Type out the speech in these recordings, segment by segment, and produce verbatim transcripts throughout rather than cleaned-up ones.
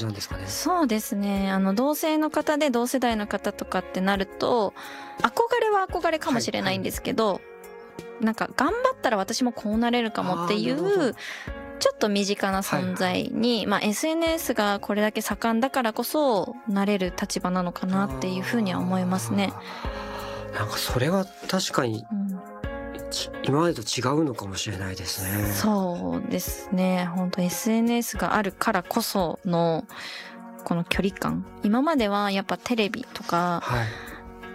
じなんですかね。 そうですね。あの同性の方で同世代の方とかってなると、憧れは憧れかもしれないんですけど、はいはい、なんか頑張ったら私もこうなれるかもっていうちょっと身近な存在に、はいはい、まあ エスエヌエス がこれだけ盛んだからこそなれる立場なのかなっていうふうには思いますね。 なんかそれは確かに、うん、今までと違うのかもしれないですね。 そうですね。本当 エスエヌエス があるからこそのこの距離感。今まではやっぱテレビとか、はい、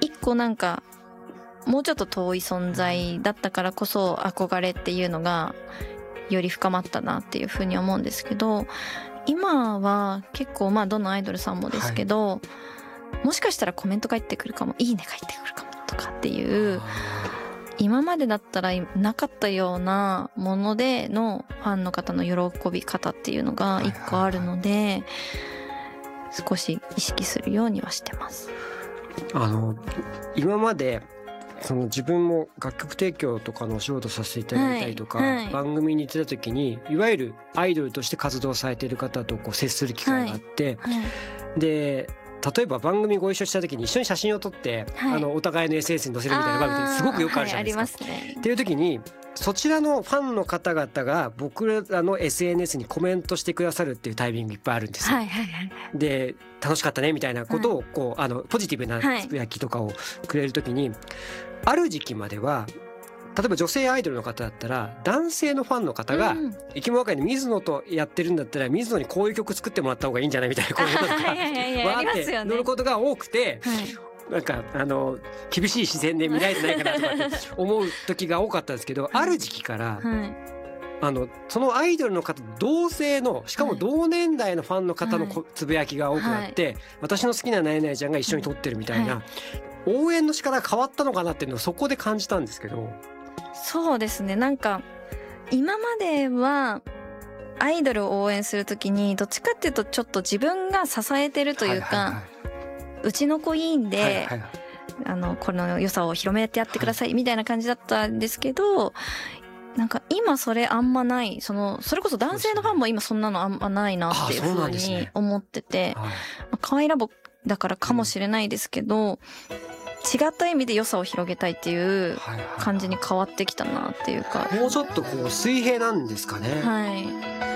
一個なんかもうちょっと遠い存在だったからこそ憧れっていうのがより深まったなっていうふうに思うんですけど、今は結構まあどのアイドルさんもですけど、はい、もしかしたらコメント返ってくるかも、いいね返ってくるかもとかっていう、今までだったらなかったようなものでのファンの方の喜び方っていうのが一個あるので、はいはいはい、少し意識するようにはしてます。 あの今までその自分も楽曲提供とかのお仕事させていただいたりとか、はいはい、番組に出た時にいわゆるアイドルとして活動されている方とこう接する機会があって、はいはい、で例えば番組ご一緒した時に一緒に写真を撮って、はい、あのお互いの エスエヌエス に載せるみたいな場面ってすごくよくあるじゃないですか。 はい、ありますね。 っていう時にそちらのファンの方々が僕らの エスエヌエス にコメントしてくださるっていうタイミングいっぱいあるんですよ。はいはいはい、で楽しかったねみたいなことをこう、はい、あのポジティブなつぶやきとかをくれる時に、はい、ある時期までは例えば女性アイドルの方だったら男性のファンの方が、うん、生き物界で水野とやってるんだったら水野にこういう曲作ってもらった方がいいんじゃないみたいなこういうこととかわーって乗ることが多くて、はい、なんかあの厳しい視線で見られてないかなとかって思う時が多かったんですけど、はい、ある時期から、はい、あのそのアイドルの方同性のしかも同年代のファンの方のつぶやきが多くなって、はい、私の好きなナイナイちゃんが一緒に撮ってるみたいな、はい、応援の仕方が変わったのかなっていうのをそこで感じたんですけど。 そうですね。なんか今まではアイドルを応援するときにどっちかっていうとちょっと自分が支えてるというか、はいはいはい、うちの子いいんで、はいはいはい、あのこの良さを広めてやってくださいみたいな感じだったんですけど、なんか今それあんまない、そのそれこそ男性のファンも今そんなのあんまないなっていうふうに思ってて、まあ、可愛いラボだからかもしれないですけど、うん違った意味で良さを広げたいっていう感じに変わってきたなっていうか、 もうちょっとこう水平なんですかね。 はい。